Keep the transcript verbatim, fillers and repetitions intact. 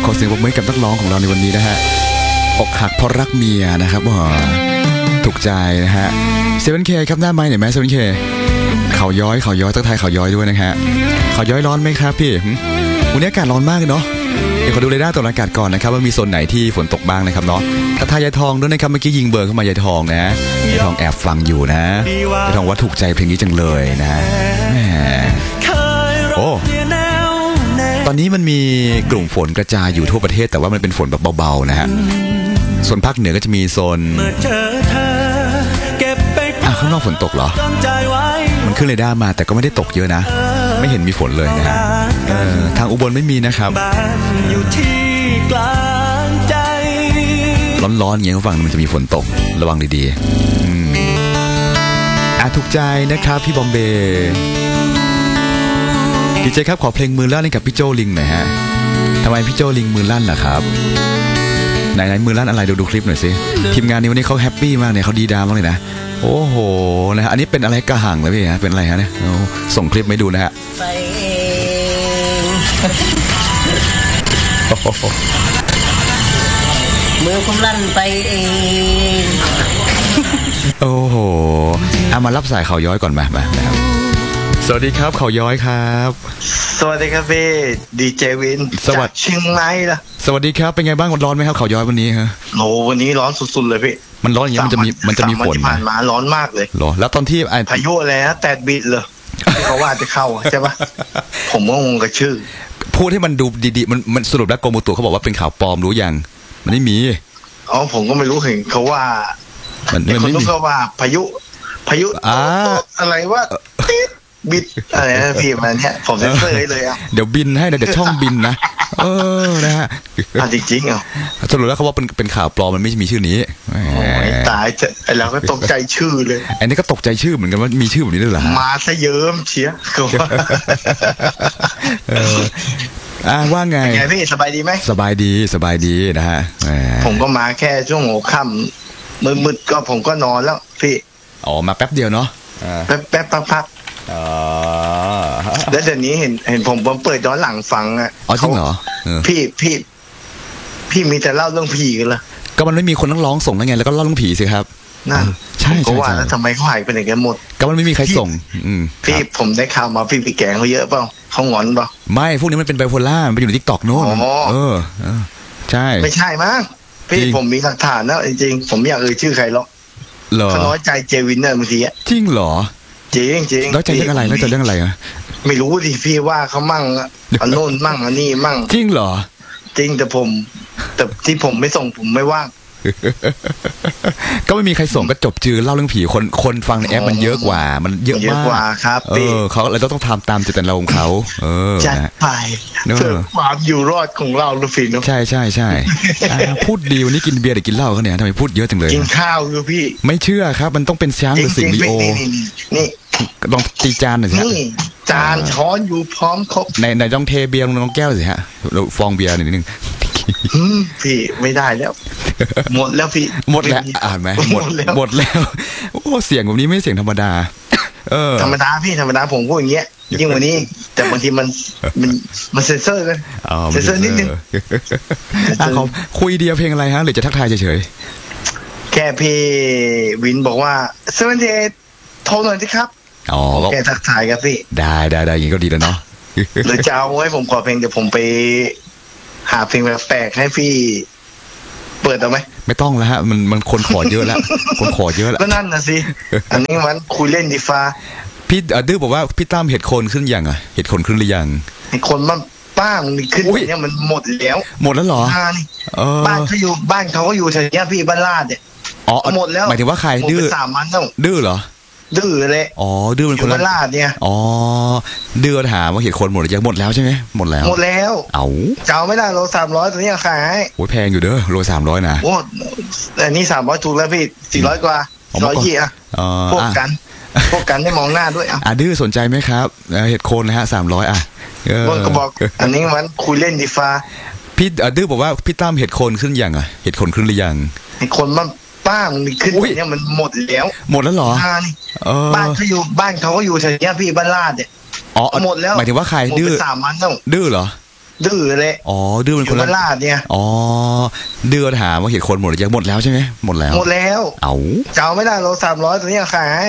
ขอเสียงปรบมือกับนักร้องของเราในวันนี้นะฮะอกหักเพราะรักเมียนะครับอ๋อถูกใจนะฮะเซเว่นเคครับหน้าไม้หน่อยไหมเซเว่นเคเขาย้อยเขาย้อยทักทายเขาย้อยด้วยนะฮะเขาย้อยร้อนไหมครับพี่วันนี้อากาศร้อนมากเลยเนาะเดี๋ยวขอดูเรดาร์ตรวจอากาศก่อนนะครับว่ามีโซนไหนที่ฝนตกบ้างนะครับเนาะทักทายยายทองด้วยนะครับเมื่อกี้ยิงเบอร์เข้ามายายทองนะยายทองแอบฟังอยู่นะยายทองว่าถูกใจเพลงนี้จังเลยนะแหมโอ้ตอนนี้มันมีกลุ่มฝนกระจายอยู่ทั่วประเทศแต่ว่ามันเป็นฝนแบบเบาๆนะฮะส่วนภาคเหนือก็จะมีโซนอ่ะข้างนอกฝนตกเหรอมันขึ้นเรดาร์มาแต่ก็ไม่ได้ตกเยอะนะไม่เห็นมีฝนเลยนะฮะทางอุบลไม่มีนะครับร้อนๆอย่างเงี้ยฝั่งมันจะมีฝนตกระวังดีๆอืมอ่ะถูกใจนะครับพี่บอมเบย์ดีเจครับขอเพลงมือลั่นให้กับพี่โจลิงหน่อยฮะทำไมพี่โจลิงมือลั่นล่ะครับไหนๆมือลั่นอะไรดูดูคลิปหน่อยสิทีมงานนี้วันนี้เขาแฮปปี้มากเนี่ยเขาดีดามากเลยนะโอ้โหนะฮะอันนี้เป็นอะไรกระหังเลยพี่ฮะเป็นอะไรฮะเนี่ยส่งคลิปไม่ดูนะฮะมือผมลั่นไปเองโอ้โหเอามารับสายเขาย้อยก่อนมามานะครับสวัสดีครับเขาย้อยครับสวัสดีครับพี่ดีเจวินจากเชียงใหม่ล่ะสวัสดีครับเป็นไงบ้างร้อนไหมครับเขาย้อยวันนี้ฮะโอ้วันนี้ร้อนสุดๆเลยพี่มันร้อนอย่างนี้มันจะมีมันจะมีฝนผ่านมาร้อนมากเลยหรอแล้วตอนที่ไอ้พายุอะไรนะแตดบิดเลยเขาว่าจะเข้าใช่ปะผมก็งงกับชื่อพูดให้มันดูดีๆมันมันสรุปแล้วกรมอุตุเขาบอกว่าเป็นข่าวปลอมรู้ยังมันไม่มีอ๋อผมก็ไม่รู้เห็นเขาว่ามันไม่มีเขาว่าพายุพายุอะไรว่าบิดอะไรนะพี่มันเนี่ยผมเซ็นเซอร์เลยอ่ะเดี๋ยวบินให้นะเดี๋ยวช่องบินนะเออนะฮะจริงๆอ่ะสรุปแล้วเขาว่าเป็นเป็นข่าวปลอมมันไม่มีชื่อนี้โอ้ยตายจะไอเราก็ตกใจชื่อเลยไอ้นี่ก็ตกใจชื่อเหมือนกันว่ามีชื่อแบบนี้ด้วยเหรอมาซะเยิ้มเชียอ่าว่าไงไงพี่สบายดีไหมสบายดีสบายดีนะฮะผมก็มาแค่ช่วงหัวค่ำมืดๆก็ผมก็นอนแล้วพี่อ๋อมาแป๊บเดียวเนาะแป๊บแป๊บพักอ๋อแล้วเดี๋ยวนี้เห็นเห็นผมผมเปิดย้อนหลังฟังอ่ะอ๋อจริงเหรอพี่พี่พี่มีแต่เล่าเรื่องผีกันละก็มันไม่มีคนนักร้องส่งแล้วไงแล้วก็เล่าเรื่องผีสิครับนั่นใช่ก็ว่าแล้วทำไมเขาหายไปไหนกันหมดก็มันไม่มีใครส่งพี่ผมได้ข่าวมาพี่พี่แกงเขาเยอะเปล่าเขางอนเปล่าไม่พวกนี้มันเป็นไบโพล่ามันไปอยู่ในทิกตอกโน่นเออใช่ไม่ใช่มั้งพี่ผมมีหลักฐานนะจริงๆผมไม่อยากเอ่ยชื่อใครหรอกเขาน้อยใจเจวินเนอร์บางทีอ่ะจริงเหรอจริงจริงน้อยใจเรื่องอะไรน้อยใจเรื่องอะไรอ่ะไม่รู้ดิพี่ว่าเขามั่งอันโน่นมั่งอันนี้มั่งจริงเหรอจริงแต่ผมแต่ที่ผมไม่ส่งผมไม่ว่างก็ไม่มีใครส่งก็จบจือเล่าเรื่องผีคนคนฟังในแอปมันเยอะกว่ามันเยอะมากกว่าครับเออเขาเราต้องทำตามเจตนารมณ์เขาเออจัดไปเพื่อความอยู่รอดของเราลูกพี่เนาะใช่ใช่ใช่พูดดีวันนี้กินเบียร์หรือกินเหล้าเขาเนี่ยทำไมพูดเยอะจังเลยกินข้าวอยู่พี่ไม่เชื่อครับมันต้องเป็นช้างหรือสิงห์ลีโอนี่ลองตีจานหน่อยสินี่จานช้อนอยู่พร้อมครบในในต้องเทเบียร์ลงน้องแก้วสิฮะฟองเบียร์นิดนึงพี่ไม่ได้แล้วหมดแล้วพี่หมดแล้วอ่านไหมหมดหมดแล้วโอ้เสียงแบบนี้ไม่เสียงธรรมดาเออธรรมดาพี่ธรรมดาผมพูดอย่างเงี้ยยิ่งวันนี้แต่บางทีมันมันมันเซ็นเซอร์กันเซ็นเซอร์นิดนึงเขาคุยเดียวเพลงอะไรฮะหรือจะทักทายเฉยๆแค่พี่วินบอกว่าเซเว่นเดย์โทรหน่อยสิครับอ๋อแค่ทักทายครับพี่ได้ได้ได้ยิงก็ดีแล้วเนาะหรือจะเอาไว้ผมขอเพลงเดี๋ยวผมไปหาเพลงแปลกให้พี่เปิดเอาไหมไม่ต้องแล้วฮะมันมันคนขอเยอะแล้วคนขอเยอะแล้วก็นั่นนะสิอันนี้มันคุยเล่นดีฟ้าพี่ดื้อบอกว่าพี่ตั้มเห็ดโคนขึ้นยังอ่ะเห็ดโคนขึ้นหรือยังเห็ดโคนมันป้ามันขึ้นเนี่ยมันหมดแล้วหมดแล้วเหรอบ้านเขาอยู่บ้านเขาก็อยู่แถวนี้พี่บ้านลาดเนี่ยอ๋อหมดแล้วหมายถึงว่าใครดื้อสามวันต้องดื้อเหรอดื้อเลยอ๋อดื้อเป็นคนละลาดเนี่ยอ๋อดื้อถามว่าเห็ดโคนหมดหรือยังหมดแล้วใช่ไหมหมดแล้วหมดแล้วเอาเจ้าไม่ได้โลสามร้อยตัวนี้ขายโอ้ยแพงอยู่เด้อโลสามร้อยนะโอ้แต่นี่สามร้อยถูกแล้วพี่สี่ร้อยกว่าร้อยยี่อ่ะพวกกันพวกกันได้มองหน้าด้วยอ่ะอ่ะดื้อสนใจไหมครับเห็ดโคนนะฮะสามร้อยอ่ะก็บอกอันนี้มันคุยเล่นดีฟ้าพี่ดื้อบอกว่าพี่ตั้มเห็ดโคนขึ้นยังอ่ะเห็ดโคนขึ้นหรือยังเห็ดโคนมันป้ามันขึ้นเนี่ยมันหมดแล้วหมดแล้วเหรอบ้านเขาอยู่บ้านเขาก็อยู่แถวนี้พี่บ้านลาดเนี่ยอ๋อหมดแล้วหมายถึงว่าใครดื้อสามวันต้องดื้อเหรอดื้อเลยอ๋อดื้อเป็นอคยู่นบ้าละนลาดเนี่ยอ๋อดื้อถามว่าเห็นคนหมดหรือยังหมดแล้วใช่ไหมหมดแล้วหมดแล้วเอาจะเอาไม่ได้โลสามร้อยตัวเนี้ยขาย